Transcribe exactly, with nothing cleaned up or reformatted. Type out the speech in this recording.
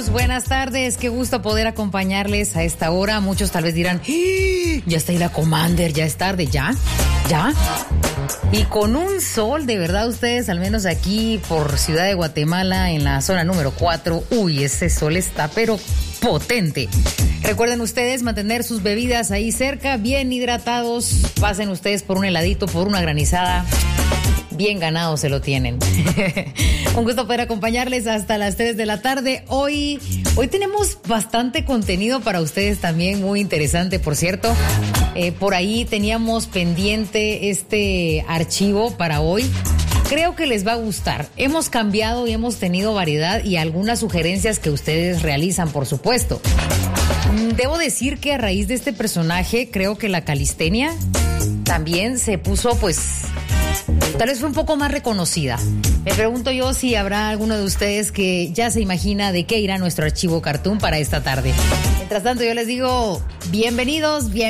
Buenas tardes, qué gusto poder acompañarles a esta hora. Muchos tal vez dirán, ¡Ah! Ya está ahí la Commander, ya es tarde, ¿ya? ¿Ya? Y con un sol, de verdad, ustedes, al menos aquí por Ciudad de Guatemala, en la zona número cuatro, uy, ese sol está pero potente. Recuerden ustedes mantener sus bebidas ahí cerca, bien hidratados. Pasen ustedes por un heladito, por una granizada. Bien ganado se lo tienen. Un gusto poder acompañarles hasta las tres de la tarde. Hoy, hoy tenemos bastante contenido para ustedes también, muy interesante, por cierto. Eh, por ahí teníamos pendiente este archivo para hoy. Creo que les va a gustar. Hemos cambiado y hemos tenido variedad y algunas sugerencias que ustedes realizan, por supuesto. Debo decir que a raíz de este personaje, creo que la calistenia también se puso, pues, tal vez fue un poco más reconocida. Me pregunto yo si habrá alguno de ustedes que ya se imagina de qué irá nuestro archivo cartoon para esta tarde. Mientras tanto, yo les digo, bienvenidos, bienvenidos.